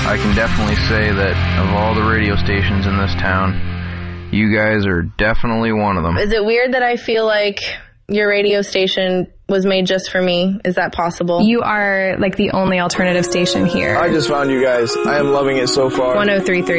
I can definitely say that of all the radio stations in this town, you guys are definitely one of them. Is it weird that I feel like your radio station was made just for me? Is that possible? You are like the only alternative station here. I just found you guys. I am loving it so far. 103.3